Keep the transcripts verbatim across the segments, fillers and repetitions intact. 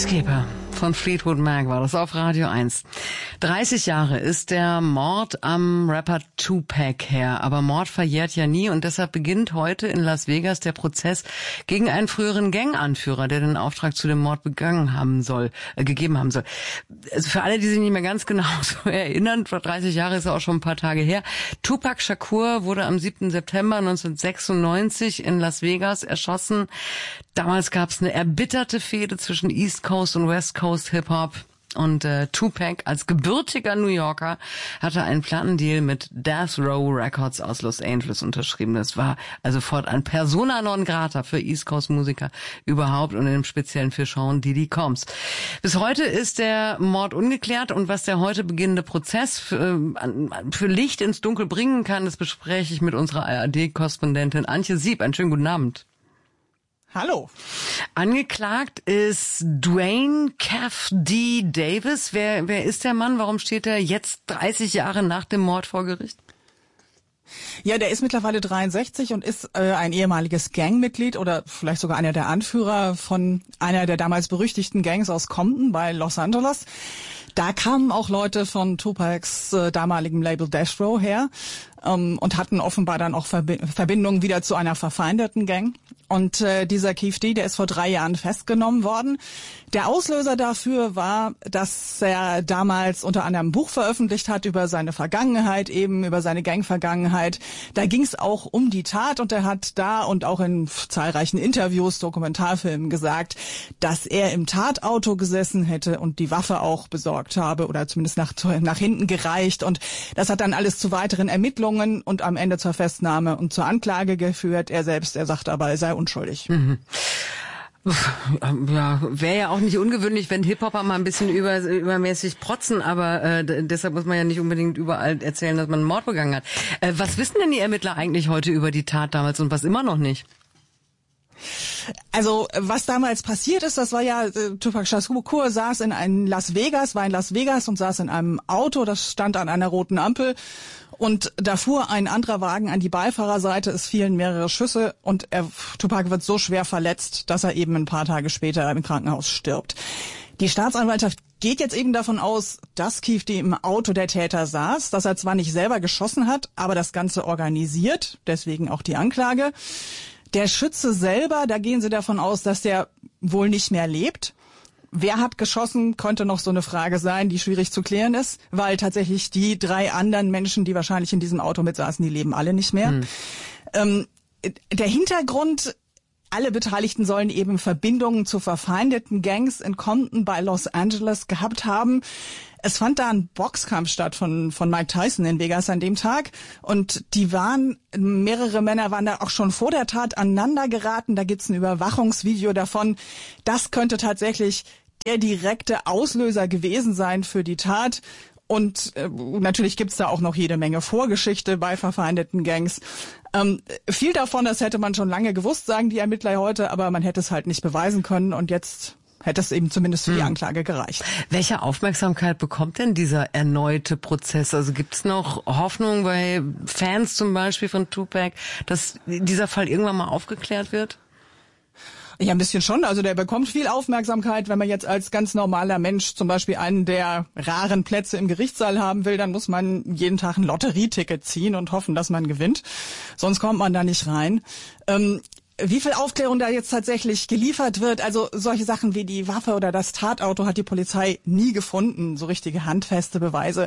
Peacekeeper von Fleetwood Mac war das auf Radio eins. dreißig Jahre ist der Mord am Rapper Tupac her, aber Mord verjährt ja nie und deshalb beginnt heute in Las Vegas der Prozess gegen einen früheren Ganganführer, der den Auftrag zu dem Mord begangen haben soll, äh, gegeben haben soll. Also für alle, die sich nicht mehr ganz genau so erinnern, vor dreißig Jahren ist er auch schon ein paar Tage her. Tupac Shakur wurde am siebten September neunzehnhundertsechsundneunzig in Las Vegas erschossen. Damals gab es eine erbitterte Fehde zwischen East Coast und West Coast Hip-Hop. Und äh, Tupac als gebürtiger New Yorker hatte einen Plattendeal mit Death Row Records aus Los Angeles unterschrieben. Das war also fortan Persona non grata für East Coast Musiker überhaupt und im Speziellen für Sean Diddy Combs. Bis heute ist der Mord ungeklärt und was der heute beginnende Prozess für, für Licht ins Dunkel bringen kann, das bespreche ich mit unserer A R D-Korrespondentin Antje Sieb. Einen schönen guten Abend. Hallo. Angeklagt ist Dwayne Kef D. Davis. Wer, wer ist der Mann? Warum steht er jetzt dreißig Jahre nach dem Mord vor Gericht? Ja, der ist mittlerweile dreiundsechzig und ist äh, ein ehemaliges Gangmitglied oder vielleicht sogar einer der Anführer von einer der damals berüchtigten Gangs aus Compton bei Los Angeles. Da kamen auch Leute von Tupacs äh, damaligem Label Death Row her ähm, und hatten offenbar dann auch Verbi- Verbindungen wieder zu einer verfeindeten Gang. Und äh, dieser Kef D, der ist vor drei Jahren festgenommen worden. Der Auslöser dafür war, dass er damals unter anderem ein Buch veröffentlicht hat über seine Vergangenheit, eben über seine Gang-Vergangenheit. Da ging es auch um die Tat und er hat da und auch in zahlreichen Interviews, Dokumentarfilmen gesagt, dass er im Tatauto gesessen hätte und die Waffe auch besorgt habe oder zumindest nach, nach hinten gereicht. Und das hat dann alles zu weiteren Ermittlungen und am Ende zur Festnahme und zur Anklage geführt. Er selbst, er sagt aber, er sei unschuldig. Mhm. Ja, wäre ja auch nicht ungewöhnlich, wenn Hip-Hopper mal ein bisschen über, übermäßig protzen, aber äh, deshalb muss man ja nicht unbedingt überall erzählen, dass man einen Mord begangen hat. Äh, was wissen denn die Ermittler eigentlich heute über die Tat damals und was immer noch nicht? Also was damals passiert ist, das war ja, äh, Tupac Shakur saß in einem Las Vegas, war in Las Vegas und saß in einem Auto, das stand an einer roten Ampel und da fuhr ein anderer Wagen an die Beifahrerseite, es fielen mehrere Schüsse und er, Tupac wird so schwer verletzt, dass er eben ein paar Tage später im Krankenhaus stirbt. Die Staatsanwaltschaft geht jetzt eben davon aus, dass Kef D im Auto der Täter saß, dass er zwar nicht selber geschossen hat, aber das Ganze organisiert, deswegen auch die Anklage. Der Schütze selber, da gehen sie davon aus, dass der wohl nicht mehr lebt. Wer hat geschossen, könnte noch so eine Frage sein, die schwierig zu klären ist, weil tatsächlich die drei anderen Menschen, die wahrscheinlich in diesem Auto mitsaßen, die leben alle nicht mehr. Hm. Ähm, der Hintergrund, alle Beteiligten sollen eben Verbindungen zu verfeindeten Gangs in Compton bei Los Angeles gehabt haben. Es fand da ein Boxkampf statt von von Mike Tyson in Vegas an dem Tag und die waren, mehrere Männer waren da auch schon vor der Tat aneinander geraten. Da gibt's ein Überwachungsvideo davon. Das könnte tatsächlich der direkte Auslöser gewesen sein für die Tat. Und äh, natürlich gibt's da auch noch jede Menge Vorgeschichte bei verfeindeten Gangs. Ähm, viel davon, das hätte man schon lange gewusst, sagen die Ermittler heute, aber man hätte es halt nicht beweisen können und jetzt hätte es eben zumindest für die Anklage gereicht. Welche Aufmerksamkeit bekommt denn dieser erneute Prozess? Also gibt es noch Hoffnung bei Fans zum Beispiel von Tupac, dass dieser Fall irgendwann mal aufgeklärt wird? Ja, ein bisschen schon. Also der bekommt viel Aufmerksamkeit. Wenn man jetzt als ganz normaler Mensch zum Beispiel einen der raren Plätze im Gerichtssaal haben will, dann muss man jeden Tag ein Lotterieticket ziehen und hoffen, dass man gewinnt. Sonst kommt man da nicht rein. Ähm, Wie viel Aufklärung da jetzt tatsächlich geliefert wird, also solche Sachen wie die Waffe oder das Tatauto hat die Polizei nie gefunden, so richtige handfeste Beweise.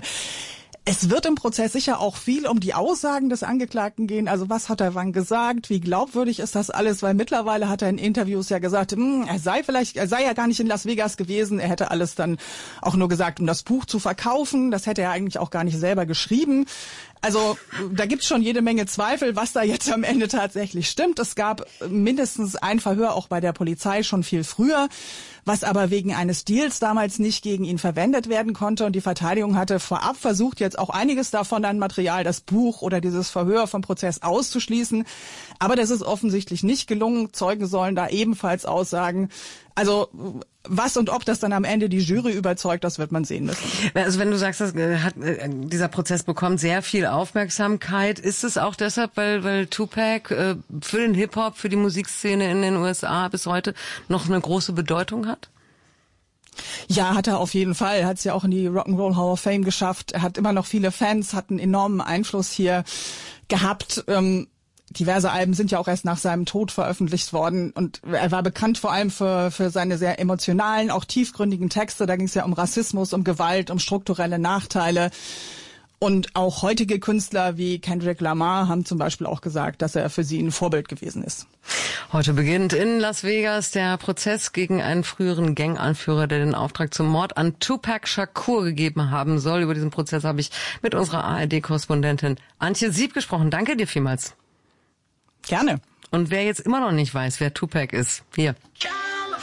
Es wird im Prozess sicher auch viel um die Aussagen des Angeklagten gehen. Also was hat er wann gesagt? Wie glaubwürdig ist das alles? Weil mittlerweile hat er in Interviews ja gesagt, hm, er sei vielleicht, er sei ja gar nicht in Las Vegas gewesen. Er hätte alles dann auch nur gesagt, um das Buch zu verkaufen. Das hätte er eigentlich auch gar nicht selber geschrieben. Also da gibt's schon jede Menge Zweifel, was da jetzt am Ende tatsächlich stimmt. Es gab mindestens ein Verhör auch bei der Polizei schon viel früher, was aber wegen eines Deals damals nicht gegen ihn verwendet werden konnte. Und die Verteidigung hatte vorab versucht, jetzt auch einiges davon an Material, das Buch oder dieses Verhör vom Prozess auszuschließen. Aber das ist offensichtlich nicht gelungen. Zeugen sollen da ebenfalls aussagen. Also was und ob das dann am Ende die Jury überzeugt, das wird man sehen müssen. Also wenn du sagst, dass, äh, hat, äh, dieser Prozess bekommt sehr viel Aufmerksamkeit, ist es auch deshalb, weil, weil Tupac äh, für den Hip-Hop, für die Musikszene in den U S A bis heute noch eine große Bedeutung hat? Ja, hat er auf jeden Fall. Er hat es ja auch in die Rock'n'Roll Hall of Fame geschafft. Er hat immer noch viele Fans, hat einen enormen Einfluss hier gehabt. Ähm, diverse Alben sind ja auch erst nach seinem Tod veröffentlicht worden. Und er war bekannt vor allem für, für seine sehr emotionalen, auch tiefgründigen Texte. Da ging es ja um Rassismus, um Gewalt, um strukturelle Nachteile. Und auch heutige Künstler wie Kendrick Lamar haben zum Beispiel auch gesagt, dass er für sie ein Vorbild gewesen ist. Heute beginnt in Las Vegas der Prozess gegen einen früheren Ganganführer, der den Auftrag zum Mord an Tupac Shakur gegeben haben soll. Über diesen Prozess habe ich mit unserer A R D-Korrespondentin Antje Sieb gesprochen. Danke dir vielmals. Gerne. Und wer jetzt immer noch nicht weiß, wer Tupac ist, hier.